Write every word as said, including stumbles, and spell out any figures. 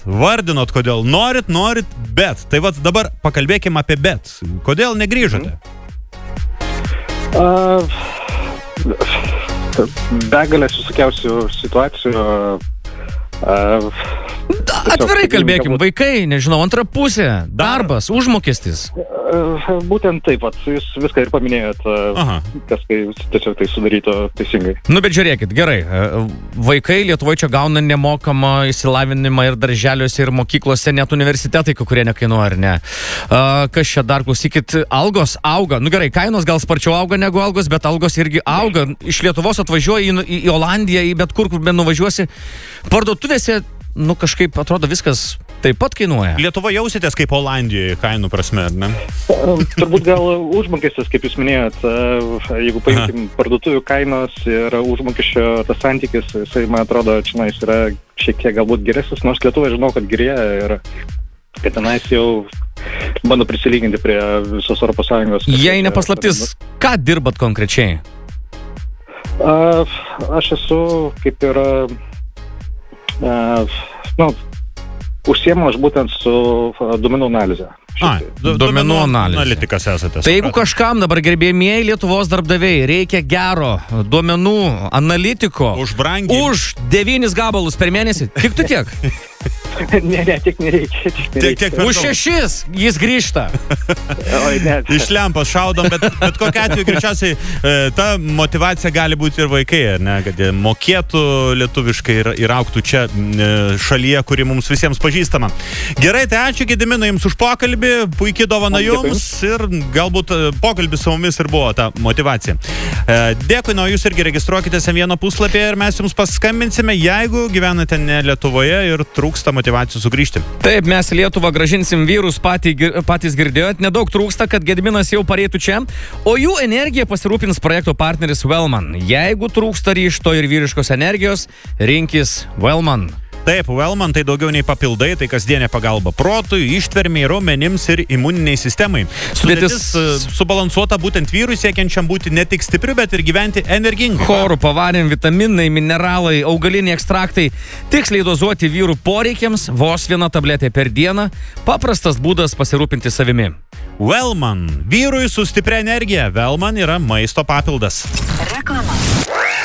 vardinot, kodėl norit, norit, bet. Tai vat dabar pakalbėkim apie bet. Kodėl negrįžote? Uh, begalės visokiausių situacijų. Uh, Atvirai kalbėkim, vaikai, nežinau, antra pusė, darbas, užmokestis. Būtent taip, pat, jūs viską ir paminėjot, Aha. kas kai tiesiog tai sudaryto teisingai. Nu, bet žiūrėkit, gerai, vaikai Lietuvoje čia gauna nemokamą išsilavinimą ir darželiuose, ir mokyklose, net universitetai, kurie nekainuoja, ar ne? Kas čia dar, klausykit, algos auga, nu gerai, kainos gal sparčiau auga negu algos, bet algos irgi auga. Iš Lietuvos atvažiuoji į, į Olandiją, į bet kur, kur be nuvažiuosi, parduotuvėse, nu kažkaip atrodo viskas taip pat kainuoja. Lietuva jausitės kaip Olandijoje kainų prasme, ar ne? Turbūt gal užmokestis, kaip jūs minėjot, jeigu paimkim parduotuvių kainos ir užmokesčio tas santykis, jisai, man atrodo, čia yra šiek tiek galbūt geresnis, nors Lietuva žinau, kad gerėja ir kad tenais jau bando prisilyginti prie visos Europos Sąjungos. Jei nepaslaptis, ką dirbat konkrečiai? Aš esu kaip ir Uh, nu, užsiemu aš būtent su uh, duomenų analize. A, du, duomenų analitikas esate. Tai jeigu kažkam dabar, gerbėmieji Lietuvos darbdaviai, reikia gero duomenų analitiko už brangį, už devynis gabalus per mėnesį, tik tu tiek. Ne, ne, tik nereikia. Tik nereikia. Tiek, tiek už šešis jis grįžta. Oi, ne. Iš lempos šaudom, bet, bet kokia atveju greičiausiai e, ta motivacija gali būti ir vaikai, ne, kad jie mokėtų lietuviškai ir, ir augtų čia e, šalyje, kuri mums visiems pažįstama. Gerai, tai ačiū Gediminai jums už pokalbį, puikiai dovana jums ir galbūt pokalbis su mumis ir buvo ta motivacija. E, dėkui, na, jūs irgi registruokitės M vieno puslapyje ir mes jums paskambinsime, jeigu gyvenate ne Lietuvoje ir trūksta motyvacijų sugrįžti. Taip, mes į Lietuvą grąžinsim vyrus, patį, patys girdėjot, nedaug trūksta, kad Gediminas jau pareitų čia, o jų energiją pasirūpins projekto partneris Wellman. Jeigu trūksta ryžto ir vyriškos energijos, rinkis Wellman. Taip, Wellman tai daugiau nei papildai, tai kasdienė pagalba protui, ištvermiai, raumenims ir imuniniai sistemai. Sudėtis subalansuota būtent vyrui siekiančiam būti ne tik stipriu, bet ir gyventi energingai. Chorų, pavarėm, vitaminai, mineralai, augaliniai ekstraktai. Tiksliai dozuoti vyrų poreikiams, vos viena tabletė per dieną. Paprastas būdas pasirūpinti savimi. Wellman. Vyrui su stipria energija. Wellman yra maisto papildas. Reklama.